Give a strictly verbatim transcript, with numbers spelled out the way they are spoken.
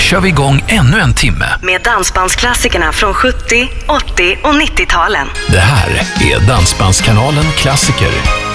kör vi igång ännu en timme. Med dansbandsklassikerna från sjuttio, åttio och nittio-talen. Det här är Dansbandskanalen Klassiker.